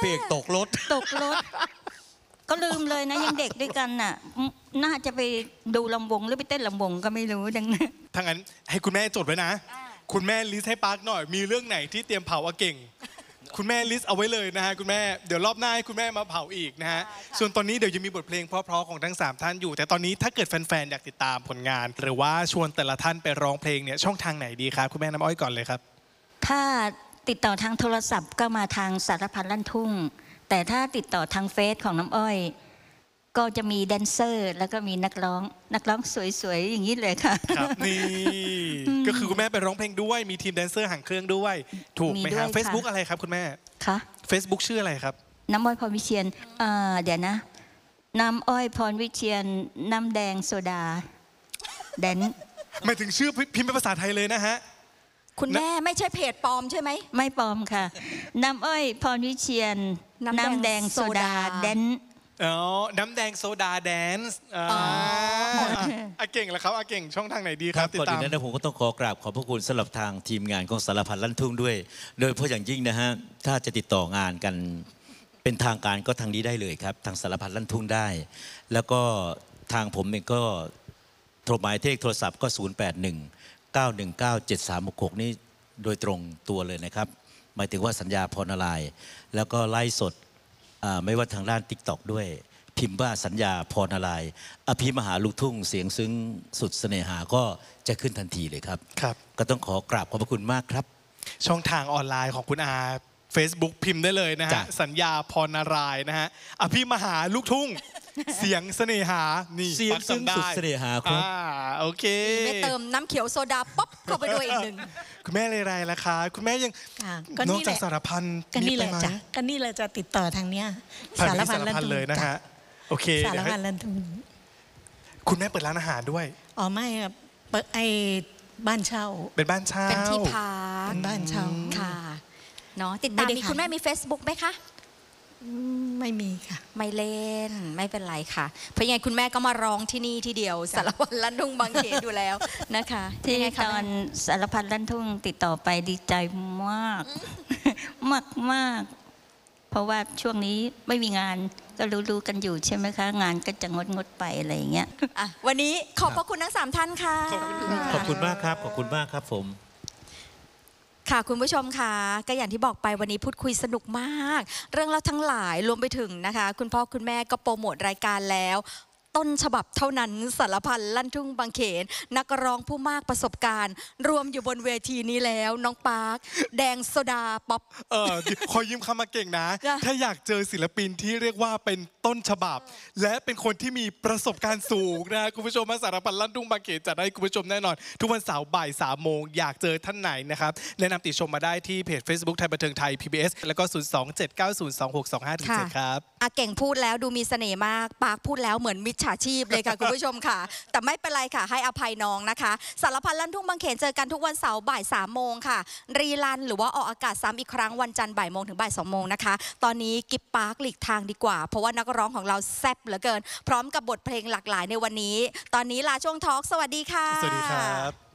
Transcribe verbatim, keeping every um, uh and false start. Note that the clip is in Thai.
พระเอกตกรถตกรถก็ลืมเลยนะยังเด็กด้วยกันน่ะน่าจะไปดูลำวงหรือไปเต้นลำวงก็ไม่รู้ดังนั้นถ้างั้นให้คุณแม่จดไว้นะคุณแม่ลิสต์ให้ปาร์คหน่อยมีเรื่องไหนที่เตรียมเผาอาเก่งคุณแม่ลิสต์เอาไว้เลยนะฮะคุณแม่เดี๋ยวรอบหน้าให้คุณแม่มาเผาอีกนะฮะส่วนตอนนี้เดี๋ยวยังมีบทเพลงเพราะๆของทั้งสามท่านอยู่แต่ตอนนี้ถ้าเกิดแฟนๆอยากติดตามผลงานหรือว่าชวนแต่ละท่านไปร้องเพลงเนี่ยช่องทางไหนดีครับคุณแม่น้ำอ้อยก่อนเลยครับถ้าติดต่อทางโทรศัพท์ก็มาทางสารพันลั่นทุ่งแต่ถ้าติดต่อทางเฟซของน้ำอ้อยก็จะมีแดนเซอร์แล้วก็มีนักร้องนักร้องสวยๆอย่างนี้เลยค่ะครับนี่ก็คือคุณแม่ไปร้องเพลงด้วยมีทีมแดนเซอร์หางเครื่องด้วยถูกไหมครับ Facebook อะไรครับคุณแม่คะ Facebook ชื่ออะไรครับน้ำอ้อยพรวิเชียรเดี๋ยวนะน้ำอ้อยพรวิเชียรน้ำแดงโซดาแดนหมายถึงชื่อพิมพ์เป็นภาษาไทยเลยนะฮะคุณแม่ไม่ใช่เพจปลอมใช่ไหมไม่ปลอมค่ะน้ำอ้อยพรวิเชียรน้ำแดงโซดาแดนอ๋อน้ำแดงโซดาแดนซ์อ๋ออาเก่งแล้วครับอาเก่งช่องทางไหนดีครับติดตามก่อนอื่นนั้นผมก็ต้องขอกราบขอบพระคุณสำหรับทางทีมงานของสารพันลั่นทุ่งด้วยโดยเฉพาะอย่างยิ่งนะฮะถ้าจะติดต่องานกันเป็นทางการก็ทางนี้ได้เลยครับทางสารพันลั่นทุ่งได้แล้วก็ทางผมเองก็โทรหมายเลขโทรศัพท์ก็ศูนย์ แปด หนึ่ง เก้า หนึ่ง เก้า เจ็ด สาม หก หกนี่โดยตรงตัวเลยนะครับหมายถึงว่าสัญญาพรนารายณ์แล้วก็ไลฟ์สดไม่ว่าทางด้าน ติ๊กต็อก ด้วยพิมพ์ว่าสัญญาพรนารายณ์อภิมหาลูกทุ่งเสียงซึ้งสุดเสน่หาก็จะขึ้นทันทีเลยครับครับก็ต้องขอกราบขอบพระคุณมากครับช่องทางออนไลน์ของคุณอา Facebook พิมพ์ได้เลยนะฮะสัญญาพรนารายณ์นะฮะอภิมหาลูกทุ่งเสียงเสน่หานี่เสียงซึ้งสุดเสน่หาครับโอเคไม่เติมน้ำเขียวโซดาป๊อปเข้าไปด้วยอีกหนึ่งคุณแม่เลยไรล่ะคะคุณแม่ยังนอกจากสารพันก็นี่แหละจ้ะก็นี่แหละจะติดต่อทางเนี้ยสารพันลั่นทุ่งเลยนะฮะโอเคสารพันลั่นทุ่งคุณแม่เปิดร้านอาหารด้วยอ๋อไม่ครับเปิดไอ้บ้านเช่าเป็นบ้านเช่าเป็นที่พักเป็นบ้านเช่าค่ะเนาะติดตามมีคุณแม่มี Facebook ไหมคะไม่มีค่ะไม่เล่นไม่เป็นไรค่ะเพราะยังไงคุณแม่ก็มาร้องที่นี่ทีเดียวสารพันลั่นทุ่งบางเขนอยู่แล้วนะคะที่ตอนสารพันลั่นทุ่งติดต่อไปดีใจมากมากมากเพราะว่าช่วงนี้ไม่มีงานก็รู้ๆกันอยู่ใช่ไหมคะงานก็จะงดงดไปอะไรอย่างเงี้ยอ่ะวันนี้ขอบพระคุณทั้งสามท่านค่ะขอบคุณมากครับขอบคุณมากครับผมค่ะคุณผู้ชมค่ะก็อย่างที่บอกไปวันนี้พูดคุยสนุกมากเรื่องเล่าทั้งหลายรวมไปถึงนะคะคุณพ่อคุณแม่ก็โปรโมทรายการแล้วต้นฉบับเท่านั้นสารพันลั่นทุ่งบางเขนนักร้องผู้มากประสบการณ์รวมอยู่บนเวทีนี้แล้วน้องปาร์คแดงโซดาป๊อปเออคอยยิ้มคำมาเก่งนะถ้าอยากเจอศิลปินที่เรียกว่าเป็นต้นฉบับและเป็นคนที่มีประสบการณ์สูงนะคุณผู้ชมมาสารพันลั่นทุ่งบางเขนจัดให้คุณผู้ชมแน่นอนทุกวันเสาร์บ่ายสามโมงอยากเจอท่านไหนนะครับแนะนำติชมมาได้ที่เพจ Facebook ไทยบันเทิงไทย พี บี เอส แล้วก็ศูนย์ สอง เจ็ด เก้า ศูนย์ สอง หก สอง ห้า เจ็ด ครับอาเก่งพูดแล้วดูมีเสน่ห์มากปาร์คพูดแล้วเหมือนมิจฉาชีพเลยค่ะคุณผู้ชมค่ะแต่ไม่เป็นไรค่ะให้อภัยน้องนะคะสารพันลั่นทุ่งบางเขนเจอกันทุกวันเสาร์บ่ายสามโมงค่ะรีลันหรือว่าออกอากาศซ้ำอีกครั้งวันจันทร์บ่ายโมงถึงบ่ายสองโมงนะคะตอนนี้กิบปาร์คหลีกทางดีกว่าเพราะว่านักร้องของเราแซ่บเหลือเกินพร้อมกับบทเพลงหลากหลายในวันนี้ตอนนี้ลาช่วงทอล์กสวัสดีค่ะสวัสดีครับ